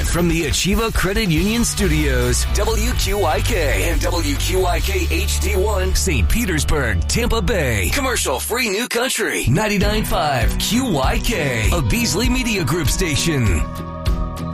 Live from the Achieva Credit Union Studios, WQIK and WQIK HD1, St. Petersburg, Tampa Bay. Commercial-free New Country, 99.5 QYK, a Beasley Media Group station.